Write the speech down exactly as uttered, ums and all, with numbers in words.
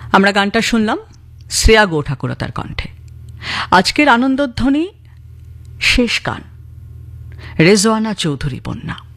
আমরা গানটা শুনলাম শ্রেয়া গৌঠাকুরতার কণ্ঠে। আজকের আনন্দধ্বনি শেষ গান রেজওয়ানা চৌধুরী বন্যা।